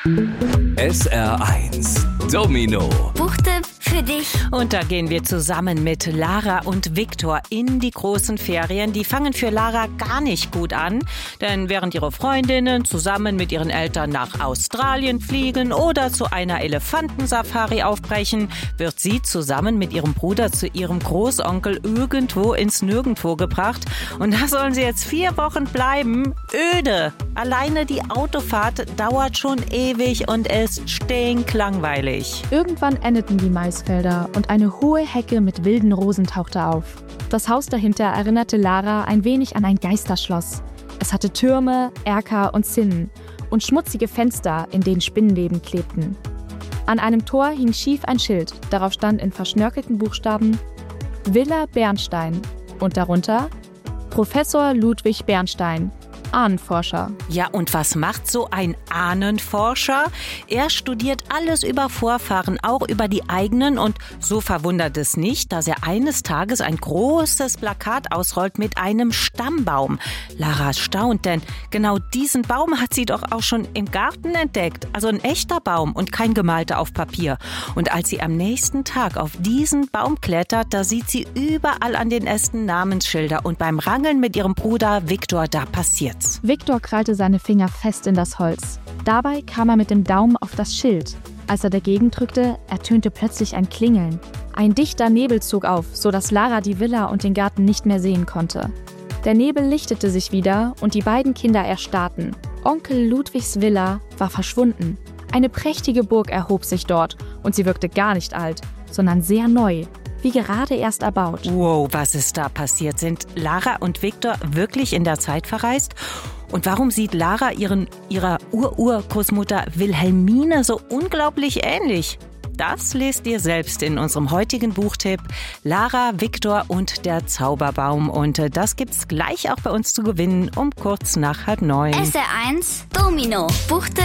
SR1 Domino. Buchtipp für dich. Und da gehen wir zusammen mit Lara und Viktor in die großen Ferien. Die fangen für Lara gar nicht gut an, denn während ihre Freundinnen zusammen mit ihren Eltern nach Australien fliegen oder zu einer Elefantensafari aufbrechen, wird sie zusammen mit ihrem Bruder zu ihrem Großonkel irgendwo ins Nirgendwo gebracht. Und da sollen sie jetzt 4 Wochen bleiben. Öde. Alleine die Autofahrt dauert schon ewig und ist stinklangweilig. Irgendwann endeten die Maisfelder und eine hohe Hecke mit wilden Rosen tauchte auf. Das Haus dahinter erinnerte Lara ein wenig an ein Geisterschloss. Es hatte Türme, Erker und Zinnen und schmutzige Fenster, in denen Spinnenweben klebten. An einem Tor hing schief ein Schild, darauf stand in verschnörkelten Buchstaben Villa Bernstein und darunter Professor Ludwig Bernstein, Ahnenforscher. Ja, und was macht so ein Ahnenforscher? Er studiert alles über Vorfahren, auch über die eigenen, und so verwundert es nicht, dass er eines Tages ein großes Plakat ausrollt mit einem Stammbaum. Lara staunt, denn genau diesen Baum hat sie doch auch schon im Garten entdeckt. Also ein echter Baum und kein gemalter auf Papier. Und als sie am nächsten Tag auf diesen Baum klettert, da sieht sie überall an den Ästen Namensschilder. Und beim Rangeln mit ihrem Bruder Viktor, da passiert's. Viktor krallte seine Finger fest in das Holz. Dabei kam er mit dem Daumen auf das Schild. Als er dagegen drückte, ertönte plötzlich ein Klingeln. Ein dichter Nebel zog auf, sodass Lara die Villa und den Garten nicht mehr sehen konnte. Der Nebel lichtete sich wieder und die beiden Kinder erstarrten. Onkel Ludwigs Villa war verschwunden. Eine prächtige Burg erhob sich dort und sie wirkte gar nicht alt, sondern sehr neu, wie gerade erst erbaut. Wow, was ist da passiert? Sind Lara und Viktor wirklich in der Zeit verreist? Und warum sieht Lara ihrer Urgroßmutter Wilhelmine so unglaublich ähnlich? Das lest ihr selbst in unserem heutigen Buchtipp Lara, Viktor und der Zauberbaum. Und das gibt's gleich auch bei uns zu gewinnen um kurz nach 8:30. SR1 Domino. Buchtipp